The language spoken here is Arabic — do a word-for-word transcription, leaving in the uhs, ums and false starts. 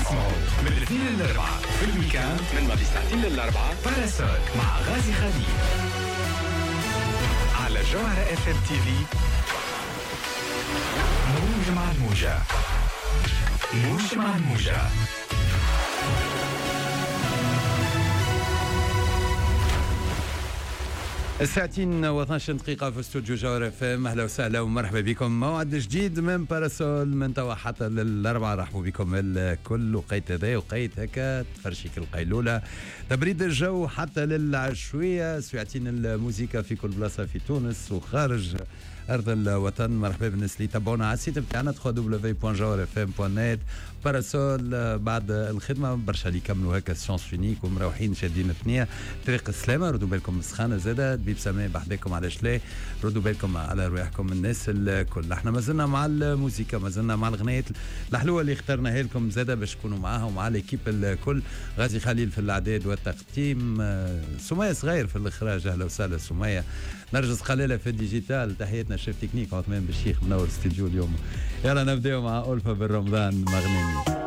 اسمعوا من الاثنين للاربعاء في الويكاند من بعد ساعتين للاربعاء باراسول مع غازي خليل على جوهرة اف ام تي في. موجة مع الموجة، موجة مع الموجة. الساعتين واثناش عشر دقيقة في استوديو جوهرة اف ام. اهلا وسهلا ومرحبا بكم. موعد جديد من باراسول من توا حتى للاربعة. رحبوا بكم الكل. وقيت هذا وقيت هكا تفرشيك القيلولة، تبريد الجو حتى للعشوية. ساعتين الموسيقى في كل بلاصة في تونس وخارج أرض الوطن. مرحبا بالناس اللي يتابعونا على السيت بتاعنا دبليو دبليو دبليو بوان جوهرة اف ام بوان نت. باراسول بعد الخدمة برشا اللي يكملوا هكا سيونس فينيك ومروحين شادين الثنية طريق السلامة. ردوا بالكم سخانة زادة بيب سامي بحذاكم على شلي. ردوا بالكم على رواحكم الناس الكل. احنا ما زلنا مع الموسيقى، ما زلنا مع الغنيات الحلوة اللي اخترناها لكم زادة باش تكونوا معاها ومع ليكيب الكل. غازي خليل في الإعداد والتقديم، سمية صغير في الإخراج. أهلا وسهلا سمية. نرجس قليلة في الديجيتال. تحياتنا الشيف تكنيك عثمان بالشيخ منور استديو اليوم. يلا نبداو مع ألفة بالرمضان مغنمي.